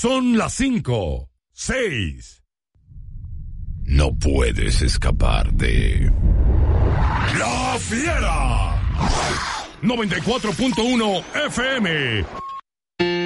Son las 5, 6. No puedes escapar de La Fiera. 94.1 FM